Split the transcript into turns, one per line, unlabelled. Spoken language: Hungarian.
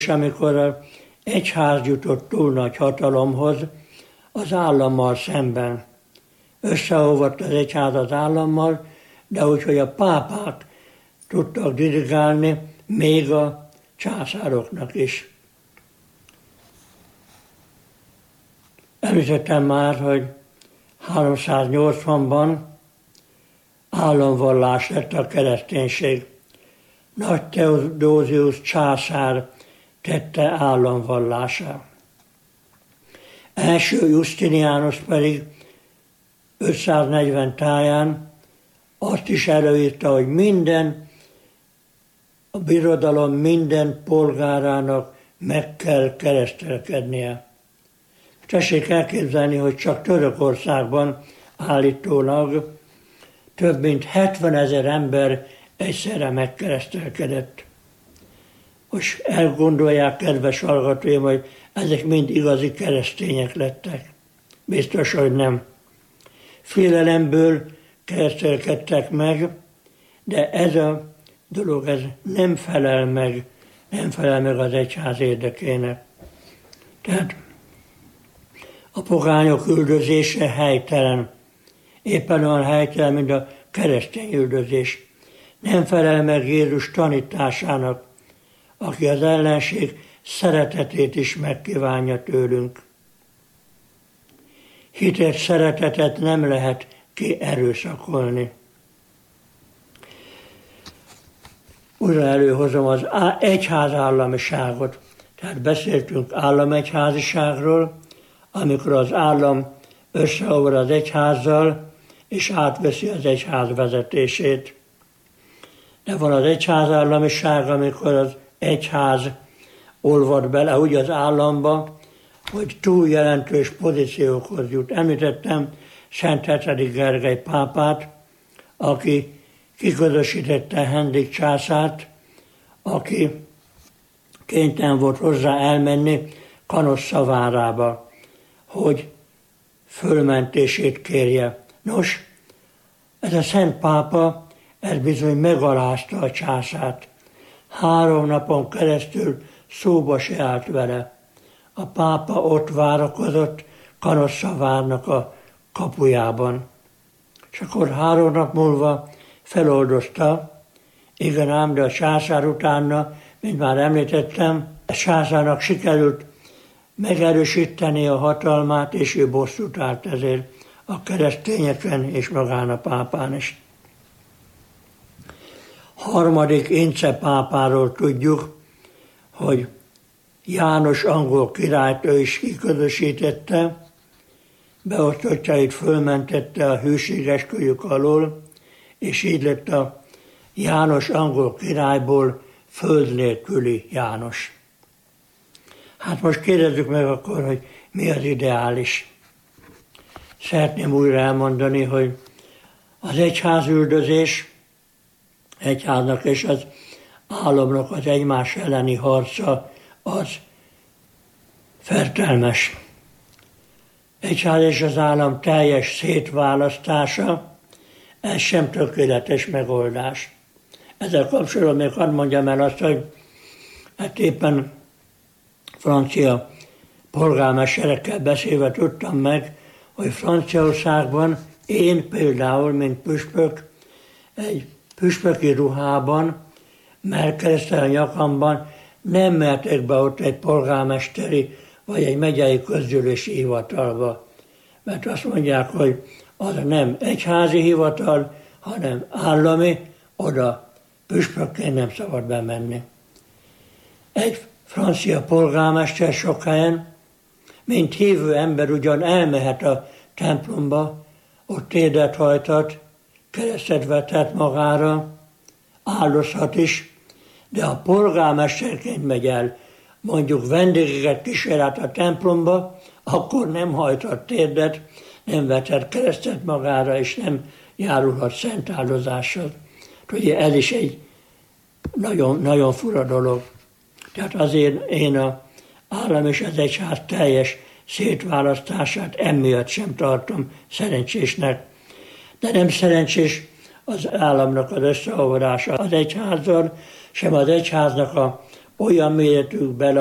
És amikor az egyház jutott túl nagy hatalomhoz, az állammal szemben. Összeolvadt az egyház az állammal, de úgyhogy a pápák tudtak dirigálni, még a császároknak is. Említettem már, hogy 380-ban államvallás lett a kereszténység. Nagy Theodosius császár tette államvallásá. Első Justinianus pedig 540 táján azt is előírta, hogy a birodalom minden polgárának meg kell keresztelkednie. Tessék elképzelni, hogy csak Törökországban állítólag több mint 70 000 ember egyszerre megkeresztelkedett. Most elgondolják, kedves hallgatóim, hogy ezek mind igazi keresztények lettek. Biztos, hogy nem. Félelemből keresztelkedtek meg, de ez a dolog ez nem felel meg az egyház érdekének. Tehát a pogányok üldözése helytelen. Éppen olyan helytelen, mint a keresztény üldözés. Nem felel meg Jézus tanításának, aki az ellenség szeretetét is megkívánja tőlünk. Hitet, szeretetet nem lehet kierőszakolni. Újra előhozom az egyházállamiságot. Tehát beszéltünk államegyháziságról, amikor az állam összeolvad az egyházzal, és átveszi az egyház vezetését. De van az egyházállamiság, amikor az egyház olvad bele úgy az államba, hogy túl jelentős pozíciókhoz jut. Említettem Szent Hetedik Gergely pápát, aki kiközösítette Henrik császárt, aki kénytelen volt hozzá elmenni Kanossa várába, hogy fölmentését kérje. Nos, ez a szent pápa, ez bizony megalázta a császárt. 3 napon keresztül szóba se állt vele. A pápa ott várakozott Kanossa várnak a kapujában. És akkor 3 nap múlva feloldozta, igen ám, de a császár utána, mint már említettem, a császárnak sikerült megerősíteni a hatalmát, és ő bosszút állt ezért a keresztényeken és magán a pápán is. 3. Ince pápáról tudjuk, hogy János angol királyt ő is kiközösítette, beosztottjait fölmentette a hűségesküjük alól, és így lett a János angol királyból föld nélküli János. Hát most kérdezzük meg akkor, hogy mi az ideális. Szeretném újra elmondani, hogy az egyházüldözés, egyháznak és az államnak az egymás elleni harca az fertelmes. Egyház és az állam teljes szétválasztása, ez sem tökéletes megoldás. Ezzel kapcsolatban még hadd mondjam el azt, hogy hát éppen francia polgármesterekkel beszélve tudtam meg, hogy Franciaországban én például, mint püspök, egy püspöki ruhában, mellkeresztel a nyakamban nem mehetek be ott egy polgármesteri vagy egy megyei közgyűlési hivatalba. Mert azt mondják, hogy az nem egyházi hivatal, hanem állami, oda püspökként nem szabad bemenni. Egy francia polgármester sok helyen, mint hívő ember ugyan elmehet a templomba, ott térdet hajtat, keresztet vetett magára, áldozhat is, de a polgármesterként megy el, mondjuk vendégeket kísérlet a templomba, akkor nem hajthat térdet, nem vetett keresztet magára, és nem járulhat szent áldozással. Ugye ez is egy nagyon, nagyon fura dolog. Tehát azért én az állam és az egyház teljes szétválasztását emiatt sem tartom szerencsésnek. De nem szerencsés az államnak az összeolvadása az egyházzal, sem az egyháznak a olyan méretükben